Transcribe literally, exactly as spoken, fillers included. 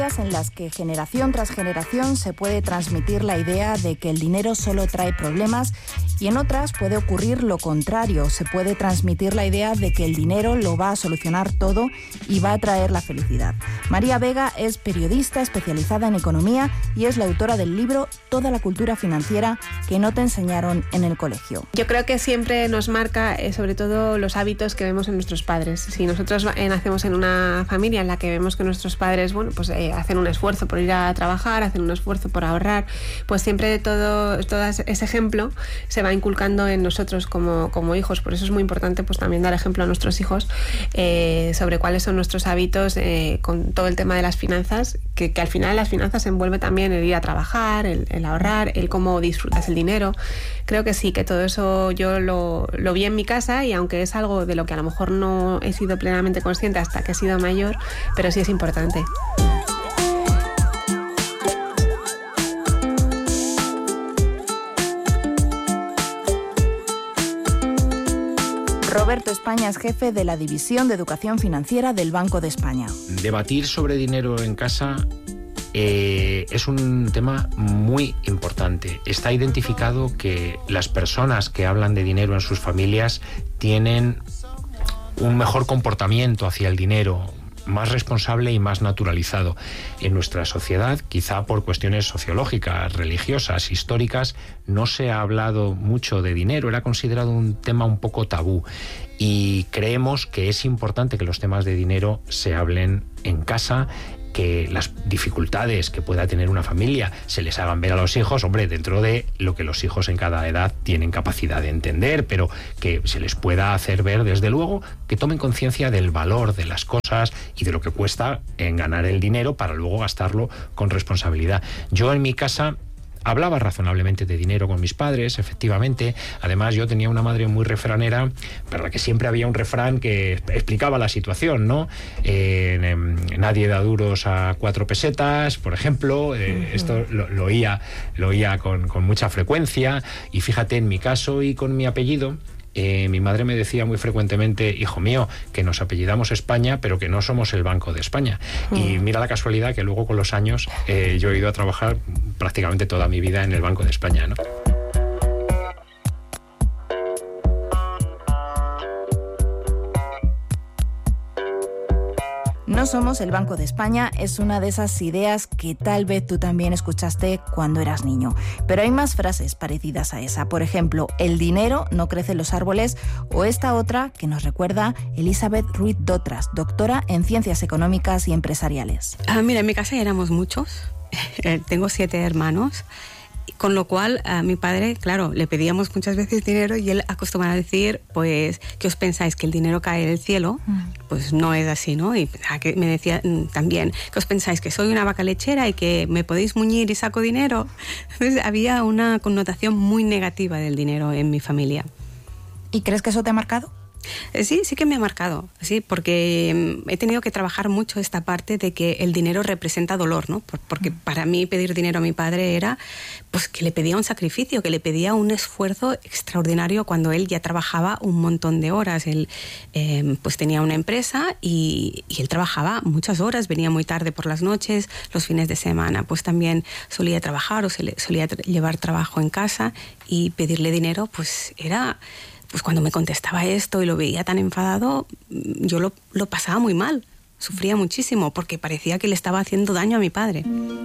En las que generación tras generación se puede transmitir la idea de que el dinero solo trae problemas y en otras puede ocurrir lo contrario, se puede transmitir la idea de que el dinero lo va a solucionar todo y va a traer la felicidad. María Vega es periodista especializada en economía y es la autora del libro Toda la cultura financiera que no te enseñaron en el colegio. Yo creo que siempre nos marca eh, sobre todo los hábitos que vemos en nuestros padres. Si nosotros eh, nacemos en una familia en la que vemos que nuestros padres, bueno, pues eh, hacen un esfuerzo por ir a trabajar, hacen un esfuerzo por ahorrar, pues siempre todo, todo ese ejemplo se va inculcando en nosotros como, como hijos. Por eso es muy importante pues también dar ejemplo a nuestros hijos eh, sobre cuáles son nuestros hábitos eh, con todo el tema de las finanzas, que, que al final las finanzas envuelve también el ir a trabajar, el, el ahorrar, el cómo disfrutas el dinero. Creo que sí, que todo eso yo lo, lo vi en mi casa y aunque es algo de lo que a lo mejor no he sido plenamente consciente hasta que he sido mayor, pero sí es importante. Roberto España es jefe de la División de Educación Financiera del Banco de España. Debatir sobre dinero en casa eh, es un tema muy importante. Está identificado que las personas que hablan de dinero en sus familias tienen un mejor comportamiento hacia el dinero, más responsable y más naturalizado. En nuestra sociedad, quizá por cuestiones sociológicas, religiosas, históricas, no se ha hablado mucho de dinero, era considerado un tema un poco tabú y creemos que es importante que los temas de dinero se hablen en casa, que las dificultades que pueda tener una familia se les hagan ver a los hijos, hombre, dentro de lo que los hijos en cada edad tienen capacidad de entender, pero que se les pueda hacer ver, desde luego, que tomen conciencia del valor de las cosas y de lo que cuesta en ganar el dinero para luego gastarlo con responsabilidad. Yo en mi casa hablaba razonablemente de dinero con mis padres, efectivamente. Además, yo tenía una madre muy refranera, para la que siempre había un refrán que explicaba la situación, ¿no? Eh, eh, nadie da duros a cuatro pesetas, por ejemplo. Eh, uh-huh. Esto lo, lo oía, lo oía con, con mucha frecuencia. Y fíjate, en mi caso y con mi apellido, Eh, mi madre me decía muy frecuentemente, hijo mío, que nos apellidamos España, pero que no somos el Banco de España. Mm. Y mira la casualidad que luego con los años eh, yo he ido a trabajar prácticamente toda mi vida en el Banco de España, ¿no? No somos el Banco de España es una de esas ideas que tal vez tú también escuchaste cuando eras niño. Pero hay más frases parecidas a esa. Por ejemplo, el dinero no crece en los árboles, o esta otra que nos recuerda Elizabeth Ruiz Dotras, doctora en Ciencias Económicas y Empresariales. Ah, mira, en mi casa éramos muchos. Tengo siete hermanos. Con lo cual, a mi padre, claro, le pedíamos muchas veces dinero y él acostumbraba a decir, pues, ¿qué os pensáis? ¿Que el dinero cae del cielo? Mm. Pues no es así, ¿no? Y me decía también, ¿qué os pensáis? ¿Que soy una vaca lechera y que me podéis muñir y saco dinero? Entonces, había una connotación muy negativa del dinero en mi familia. ¿Y crees que eso te ha marcado? Sí, sí que me ha marcado, sí, porque he tenido que trabajar mucho esta parte de que el dinero representa dolor, ¿no? Porque para mí pedir dinero a mi padre era, pues, que le pedía un sacrificio, que le pedía un esfuerzo extraordinario cuando él ya trabajaba un montón de horas. Él, eh, pues, tenía una empresa y, y él trabajaba muchas horas, venía muy tarde por las noches, los fines de semana, pues también solía trabajar o solía llevar trabajo en casa y pedirle dinero, pues, era... Pues cuando me contestaba esto y lo veía tan enfadado, yo lo, lo pasaba muy mal, sufría muchísimo porque parecía que le estaba haciendo daño a mi padre.